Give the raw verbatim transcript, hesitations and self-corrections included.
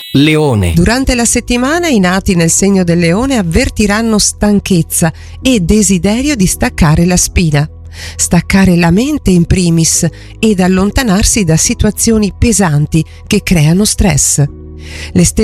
Leone. Durante la settimana i nati nel segno del Leone avvertiranno stanchezza e desiderio di staccare la spina, staccare la mente in primis ed allontanarsi da situazioni pesanti che creano stress. Le